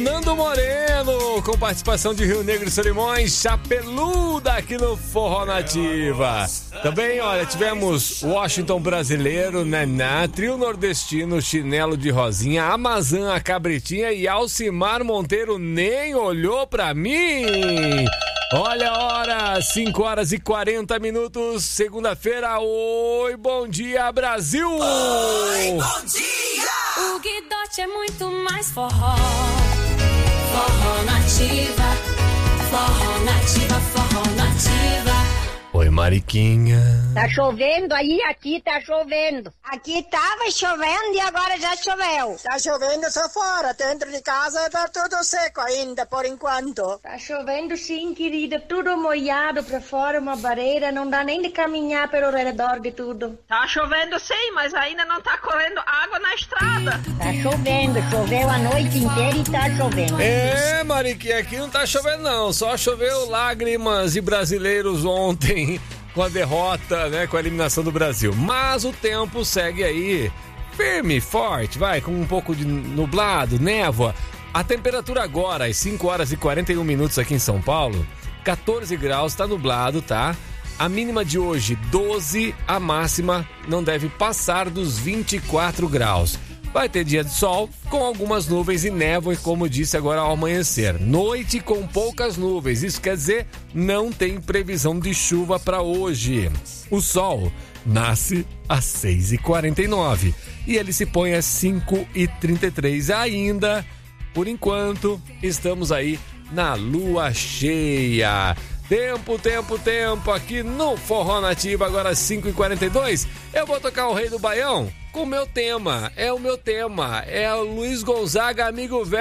Nando Moreno, com participação de Rio Negro e Solimões, Chapeluda aqui no Forró Nativa. Também, olha, tivemos Washington Brasileiro, Naná, Trio Nordestino, Chinelo de Rosinha, Amazã, a Cabritinha e Alcimar Monteiro nem olhou pra mim. Olha a hora, 5 horas e 40 minutos, segunda-feira. Oi, bom dia, Brasil! Oi, bom dia! O Guidote é muito mais forró. Forró Nativa, Forró Nativa, Forró Nativa. Oi, Mariquinha. Tá chovendo aí? Aqui tá chovendo. Aqui tava chovendo e agora já choveu. Tá chovendo só fora, dentro de casa tá tudo seco ainda, por enquanto. Tá chovendo sim, querida, tudo molhado pra fora, uma barreira, não dá nem de caminhar pelo redor de tudo. Tá chovendo sim, mas ainda não tá correndo água na estrada. Tá chovendo, choveu a noite inteira e tá chovendo. É, Mariquinha, aqui não tá chovendo não, só choveu lágrimas e brasileiros ontem com a derrota, né, com a eliminação do Brasil. Mas o tempo segue aí firme e forte, vai, com um pouco de nublado, névoa. A temperatura agora, às 5 horas e 41 minutos aqui em São Paulo, 14 graus, tá nublado, tá? A mínima de hoje, 12, a máxima não deve passar dos 24 graus. Vai ter dia de sol com algumas nuvens e névoa, como disse agora ao amanhecer. Noite com poucas nuvens, isso quer dizer não tem previsão de chuva para hoje. O sol nasce às 6h49 e ele se põe às 5h33. Ainda, por enquanto, estamos aí na lua cheia. Tempo aqui no Forró Nativa, agora às 5h42. Eu vou tocar o Rei do Baião com o meu tema. É o meu tema. É o Luiz Gonzaga, amigo velho.